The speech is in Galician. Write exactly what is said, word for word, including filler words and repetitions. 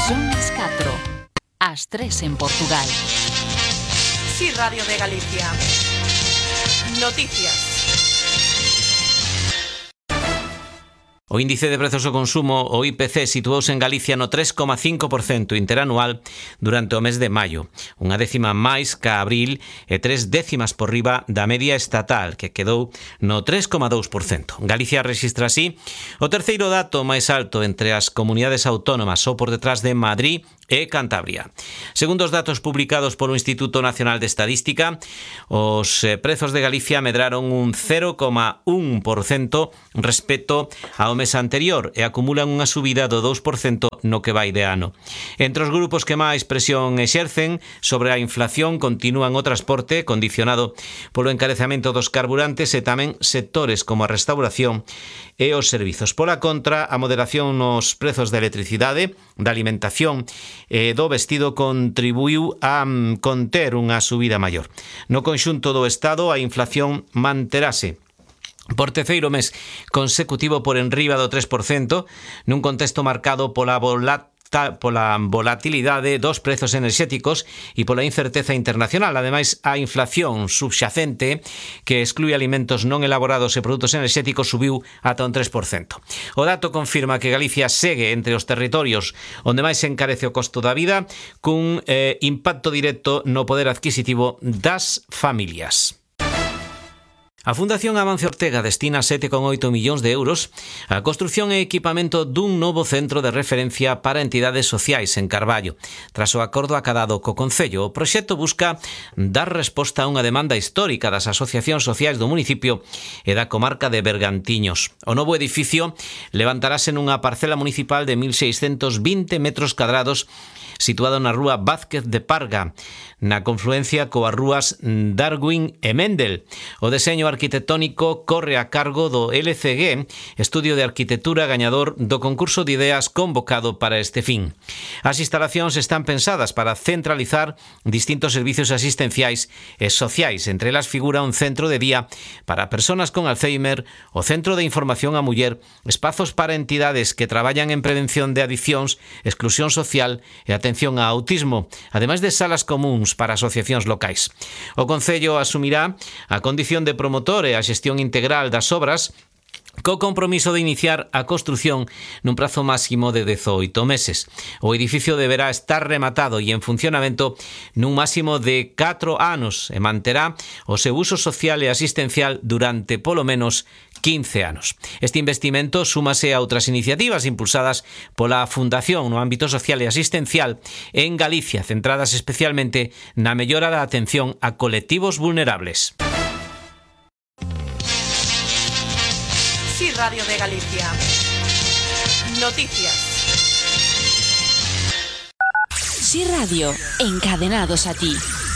Son as catro, as tres en Portugal. Sí, Radio de Galicia. Noticias. O índice de prezos ao consumo, o I P C, situouse en Galicia no tres coma cinco por cento interanual durante o mes de maio, unha décima máis ca abril e tres décimas por riba da media estatal, que quedou no tres coma dous por cento. Galicia rexistra así o terceiro dato máis alto entre as comunidades autónomas, só por detrás de Madrid e Cantabria. Segundo os datos publicados polo Instituto Nacional de Estadística, os prezos de Galicia medraron un cero coma un por cento respecto ao mes anterior e acumulan unha subida do dous por cento no que vai de ano. Entre os grupos que máis presión exercen sobre a inflación continúan o transporte, condicionado polo encarecemento dos carburantes, e tamén sectores como a restauración e os servizos. Pola contra, a moderación nos prezos de electricidade, da alimentación e do vestido contribuiu a conter unha subida maior. No conxunto do Estado, a inflación manterase por terceiro mes consecutivo por enriba do tres por cento, nun contexto marcado pola volat pola volatilidade dos prezos enerxéticos e pola incerteza internacional. Ademais, a inflación subxacente, que exclui alimentos non elaborados e produtos enerxéticos, subiu ata un tres por cento. O dato confirma que Galicia segue entre os territorios onde máis se encarece o costo da vida, cun eh, impacto directo no poder adquisitivo das familias. A Fundación Amancio Ortega destina sete coma oito millóns de euros á construción e equipamento dun novo centro de referencia para entidades sociais en Carballo. Tras o acordo acadado co Concello, o proxecto busca dar resposta a unha demanda histórica das asociacións sociais do municipio e da comarca de Bergantiños. O novo edificio levantarase nunha parcela municipal de mil seiscentos vinte metros cadrados situado na rúa Vázquez de Parga, na confluencia coas rúas Darwin e Mendel. O deseño arquitectónico corre a cargo do L C G, Estudio de Arquitectura, gañador do concurso de ideas convocado para este fin. As instalacións están pensadas para centralizar distintos servicios asistenciais e sociais. Entre elas figura un centro de día para persoas con Alzheimer, o Centro de Información á Muller, espazos para entidades que traballan en prevención de adiccións, exclusión social e atención a autismo, ademais de salas comúns para asociacións locais. O Concello asumirá a condición de promotor e a xestión integral das obras, co compromiso de iniciar a construción nun prazo máximo de dezoito meses. O edificio deberá estar rematado e en funcionamento nun máximo de catro anos e manterá o seu uso social e asistencial durante polo menos quince anos. Este investimento súmase a outras iniciativas impulsadas pola Fundación no ámbito social e asistencial en Galicia, centradas especialmente na mellora da atención a colectivos vulnerables. Sí, Radio de Galicia. Noticias. Sí, Radio, encadenados a ti.